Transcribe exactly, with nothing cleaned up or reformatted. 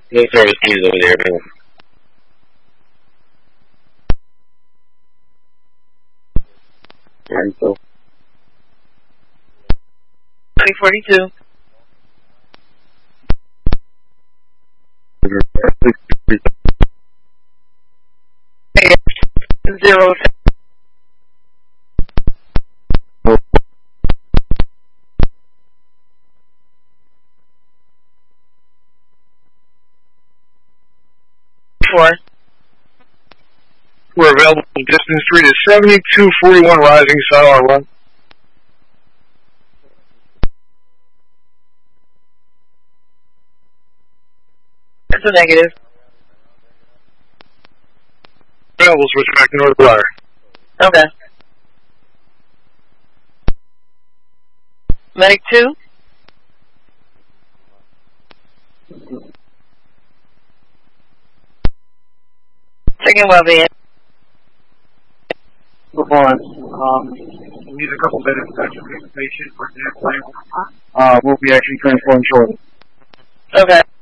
No service needed over there, man. And so. three forty-two. Zero. Four. We're available distance three to seventy-two forty-one rising, saddle on run. That's a negative. Available, switch back to North Flyer. Okay. Medic two. Second well being. Good morning. Um, we need a couple minutes to actually make a patient for the next plane. Uh, we'll be actually transferring shortly. Okay.